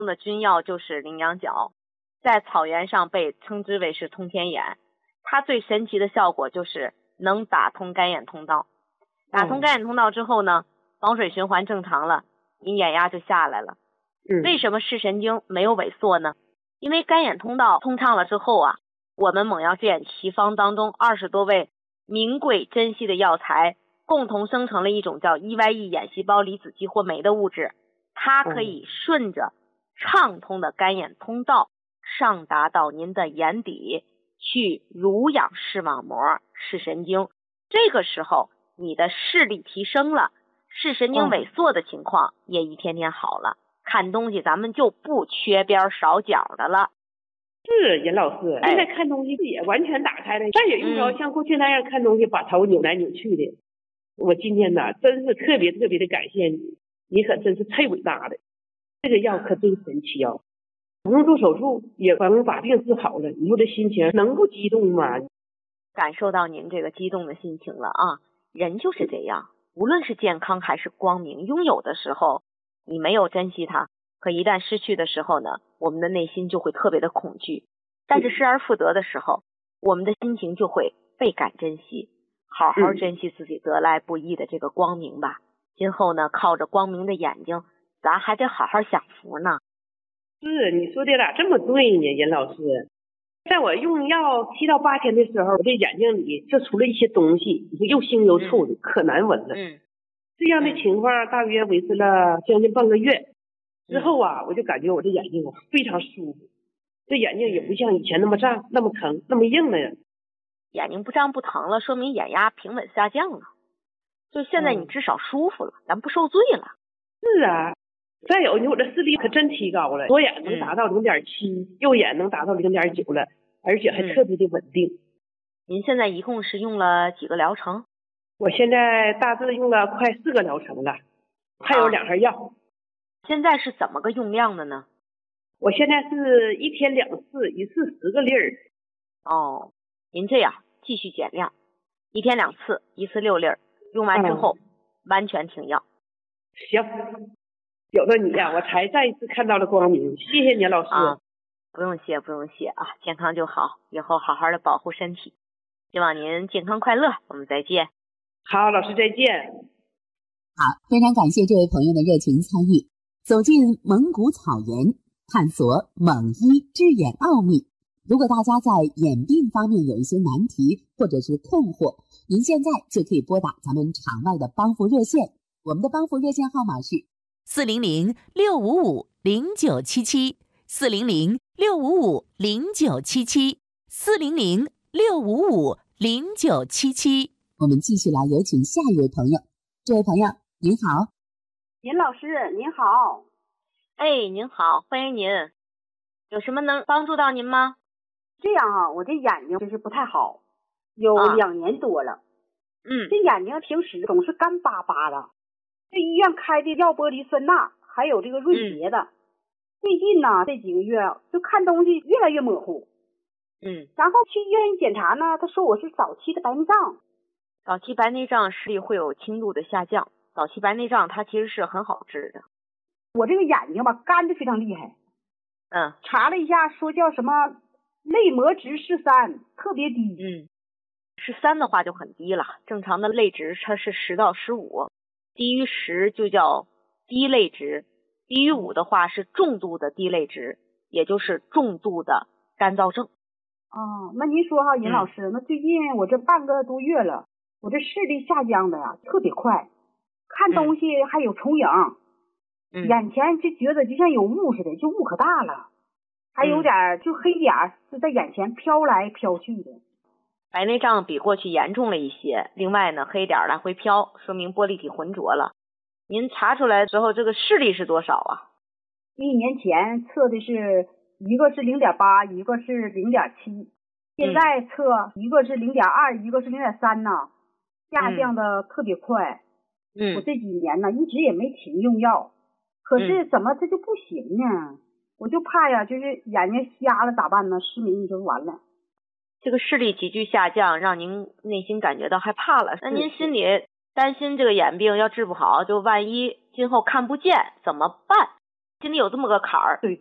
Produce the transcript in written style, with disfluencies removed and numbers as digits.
用的君药就是羚羊角，在草原上被称之为是通天眼。它最神奇的效果就是能打通干眼通道。打通干眼通道之后呢，房水循环正常了，你眼压就下来了。为什么视神经没有萎缩呢？因为干眼通道通畅了之后啊，我们猛药之眼奇方当中20多味名贵珍稀的药材共同生成了一种叫 EYE 眼细胞离子激活酶的物质，它可以顺着畅通的干眼通道上达到您的眼底，去濡养视网膜、视神经。这个时候你的视力提升了，视神经萎缩的情况也一天天好了，看东西咱们就不缺边少角的了。 是任老师，现在看东西也完全打开了，再也用不着像过去那样看东西把头扭来扭去的。我今天呢，真是特别特别的感谢你，你可真是太伟大了。这个药可真神奇哦，不用做手术也能把病治好了，你说这心情能不激动吗？ 感受到您这个激动的心情了啊！人就是这样，无论是健康还是光明，拥有的时候你没有珍惜它，可一旦失去的时候呢，我们的内心就会特别的恐惧。但是失而复得的时候，我们的心情就会倍感珍惜，好好珍惜自己得来不易的这个光明吧。今后呢，靠着光明的眼睛，咱还得好好享福呢。 是，你说的咋这么对呢，任老师？在我用药7到8天的时候，我这眼睛里就出了一些东西，你说又腥又臭的，可难闻了。这样的情况大约维持了将近半个月之后啊，我就感觉我这眼睛非常舒服，这眼睛也不像以前那么胀、那么疼、那么硬了。 眼睛不胀不疼了，说明眼压平稳下降了。就现在你至少舒服了，咱不受罪了。 是啊，再有我这视力可真提高了，左眼能达到0.7，右眼能达到0.9了，而且还特别的稳定。 您现在一共是用了几个疗程？ 我现在大致用了快4个疗程了，还有2盒药。 现在是怎么个用量的呢？ 我现在是1天2次，一次10个粒儿。 哦，您这样继续减量，1天2次，一次6粒儿，用完之后完全停药。 行，有了你呀，我才再一次看到了光明。谢谢你，老师。 不用谢，不用谢啊，健康就好，以后好好的保护身体。希望您健康快乐，我们再见。 好，老师再见。 好，非常感谢这位朋友的热情参与，走进蒙古草原，探索蒙医治眼奥秘。如果大家在眼病方面有一些难题或者是困惑，您现在就可以拨打咱们场外的帮扶热线，我们的帮扶热线号码是 400-655-0977，400-655-0977。 我们继续来有请下一位朋友。这位朋友您好。 任老师您好。 您好，欢迎您。有什么能帮助到您吗？ 这样啊，我这眼睛就是不太好，有2年多了。这眼睛平时总是干巴巴的，这医院开的药玻璃酸钠，还有这个润洁的。最近呢，这几个月就看东西越来越模糊。然后去医院一检查呢，他说我是早期的白内障。 早期白内障视力会有轻度的下降，早期白内障它其实是很好治的。 我这个眼睛吧，干的非常厉害。查了一下，说叫什么泪膜值是3，特别低。 是3的话就很低了，正常的泪值它是10到15，低于10就叫低泪值，低于5的话是重度的低泪值，也就是重度的干燥症。 那您说哈，任老师，那最近我这半个多月了，我这视力下降的呀特别快，看东西还有重影，眼前就觉得就像有雾似的，就雾可大了，还有点就黑点是在眼前飘来飘去的。 白内障比过去严重了一些，另外呢，黑点来回飘，说明玻璃体浑浊了。您查出来之后，这个视力是多少啊 ？1年前测的是一个是0.8，一个是0.7，现在测一个是0.2，一个是0.3呢，下降的特别快。我这几年呢一直也没停用药，可是怎么这就不行呢？我就怕呀，就是眼睛瞎了咋办呢？失明就完了。 这个视力急剧下降，让您内心感觉到害怕了。那您心里担心这个眼病要治不好，就万一今后看不见怎么办？ 心里有这么个坎儿。 对，